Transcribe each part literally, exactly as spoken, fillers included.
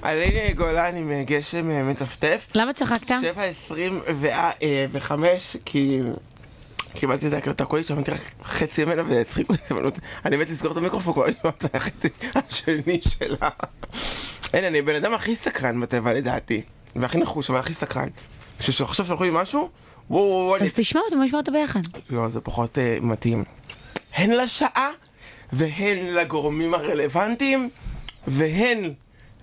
עלי גולן עם גשם מטפטף. למה צחקת? שבע עשרים וחמש, כי קיבלתי את ההקלטה קולית, שמעתי רק חצי ממנה והצחיקו אותי. אני מת לסגור את המיקרופון, כבר לשמוע את החצי השני שלה. אין, אני בן אדם הכי סקרן בטבע לדעתי, והכי נחוש, אבל הכי סקרן. כשעכשיו שלחו לי משהו, וואו... אז תשמע אותו, בוא נשמע אותו ביחד. לא, זה פחות מתאים. הן לשעה, והן לגורמים הרלוונטיים, והן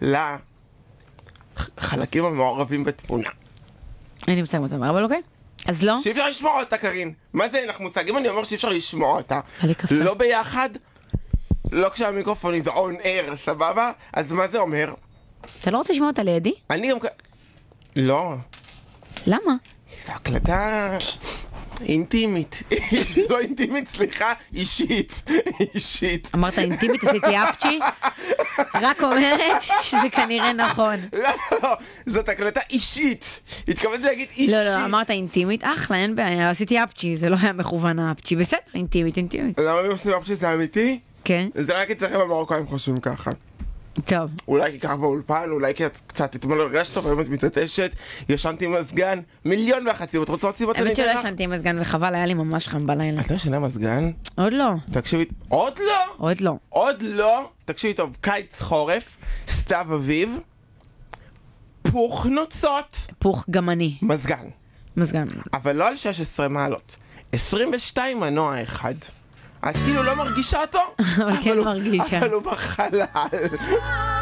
לחלקים המעורבים בתמונה. אני מושג מה אבל אוקיי. אז לא? שאי אפשר לשמוע אותה, קרין. מה זה אין לך מושג? אם אני אומר שאי אפשר לשמוע אותה, עלי קפה. לא ביחד, לא כשהמיקרופון is on air, סבבה? אז מה זה אומר? אתה לא רוצה לשמוע אותה לידי? אני גם... לא. למה? זו הקלטה אינטימית. לא אינטימית, סליחה, אישית. אישית. אמרת אינטימית, עשיתי אפצ'י? רק אומרת שזה כנראה נכון. לא, לא, זאת הקלטה אישית. התכוונתי להגיד אישית. לא, לא, אמרת אינטימית, אחלה, אין בעיה, עשיתי אפצ'י, זה לא היה מכוון האפצ'י, בסדר, אינטימית, אינטימית. למה אני עושים אפצ'י, זה אמיתי? כן. זה רק אצלכם המרוקאים חושבים ככה. טוב. אולי כי ככה באולפן, אולי כי את קצת אתמול הרגשת טוב, היום את מתעטשת, ישנתי מזגן, מיליון ואחת סיבות, רוצה עוד סיבות? האמת שלא ישנתי עם מזגן וחבל, היה לי ממש חם בלילה. את לא ישנה מזגן? עוד לא. תקשיבי, עוד לא? עוד לא. עוד לא? תקשיבי טוב, קיץ חורף, סתיו אביב, פוך נוצות. פוך גם אני. מזגן. מזגן. אבל לא על שש עשרה מעלות, עשרים ושתיים מנוע אחד. את כאילו לא מרגישה אותו? אבל כן מרגישה. אבל הוא בחלל.